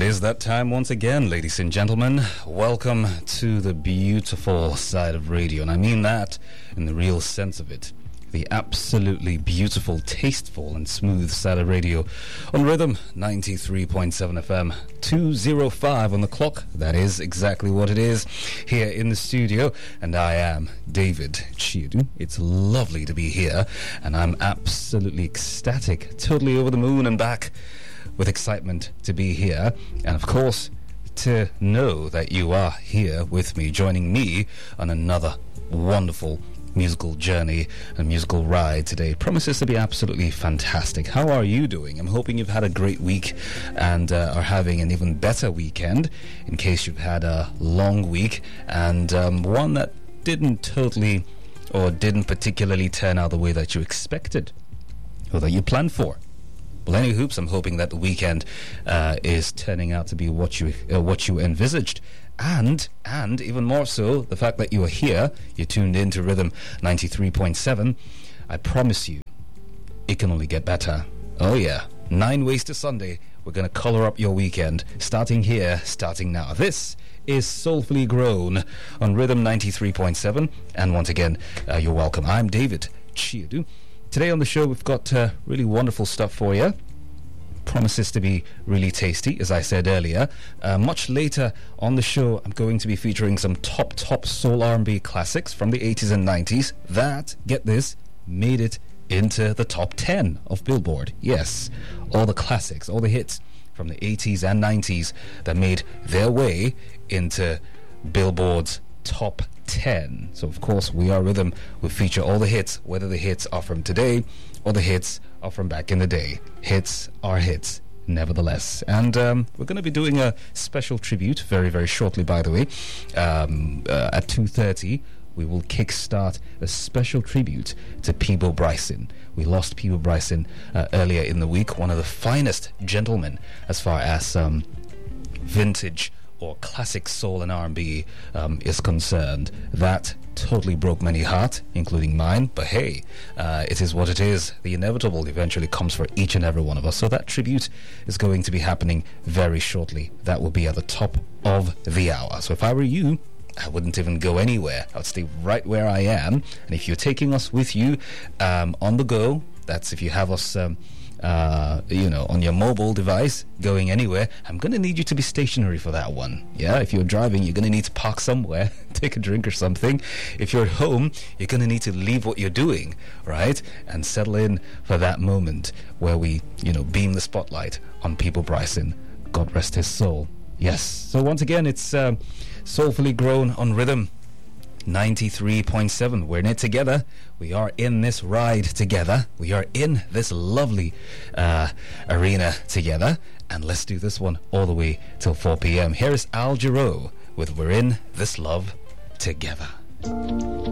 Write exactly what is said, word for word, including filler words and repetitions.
is that time once again, ladies and gentlemen. Welcome to the beautiful side of radio, and I mean that in the real sense of it. The absolutely beautiful, tasteful, and smooth side of radio on Rhythm ninety-three point seven F M, two oh five on the clock. That is exactly what it is here in the studio, and I am David Chiedu. It's lovely to be here, and I'm absolutely ecstatic, totally over the moon and back with excitement to be here, and of course to know that you are here with me, joining me on another wonderful musical journey and musical ride today. Promises to be absolutely fantastic. How are you doing? I'm hoping you've had a great week and uh, are having an even better weekend, in case you've had a long week and um, one that didn't totally or didn't particularly turn out the way that you expected or that you planned for. Well, any hoops, I'm hoping that the weekend uh, is turning out to be what you uh, what you envisaged. And, and even more so, the fact that you are here, you tuned in to Rhythm ninety-three point seven, I promise you, it can only get better. Oh yeah, nine ways to Sunday. We're going to color up your weekend, starting here, starting now. This is Soulfully Grown on Rhythm ninety-three point seven. And once again, uh, you're welcome. I'm David Chiedu. Today on the show, we've got uh, really wonderful stuff for you. Promises to be really tasty, as I said earlier. Uh, much later on the show, I'm going to be featuring some top, top soul R and B classics from the eighties and nineties that, get this, made it into the top ten of Billboard. Yes, all the classics, all the hits from the eighties and nineties that made their way into Billboard's top ten. So, of course, we are Rhythm. We feature all the hits, whether the hits are from today or the hits are from back in the day. Hits are hits, nevertheless. And um, we're going to be doing a special tribute very, very shortly, by the way. Um, uh, at two thirty, we will kickstart a special tribute to Peabo Bryson. We lost Peabo Bryson uh, earlier in the week, one of the finest gentlemen as far as um, vintage or classic soul and R and B um, is concerned. That totally broke many hearts, including mine, but hey, uh, it is what it is. The inevitable eventually comes for each and every one of us, so that tribute is going to be happening very shortly. That will be at the top of the hour. So if I were you, I wouldn't even go anywhere. I would stay right where I am, and if you're taking us with you um, on the go, that's if you have us um, Uh, you know, on your mobile device, going anywhere, I'm going to need you to be stationary for that one. Yeah, if you're driving, you're going to need to park somewhere, take a drink or something. If you're at home, you're going to need to leave what you're doing, right, and settle in for that moment where we, you know, beam the spotlight on Peabo Bryson. God rest his soul. Yes. So once again, it's uh, Soulfully Grown on Rhythm ninety-three point seven. We're in it together. We are in this ride together. We are in this lovely uh, arena together. And let's do this one all the way till four p.m. Here is Al Jarreau with We're In This Love Together.